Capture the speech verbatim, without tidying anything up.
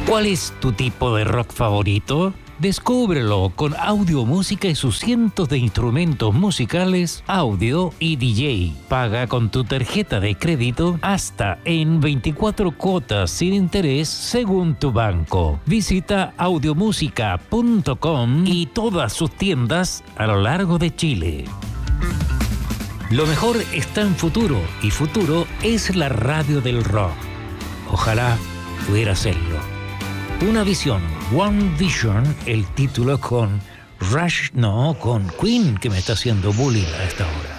¿Cuál es tu tipo de rock favorito? Descúbrelo con Audio Música y sus cientos de instrumentos musicales, audio y D J. Paga con tu tarjeta de crédito hasta en veinticuatro cuotas sin interés según tu banco. Visita audiomúsica punto com y todas sus tiendas a lo largo de Chile. Lo mejor está en Futuro y Futuro es la radio del rock. Ojalá pudiera serlo. Una visión, One Vision, el título con Rush, no, con Queen, que me está haciendo bullying a esta hora.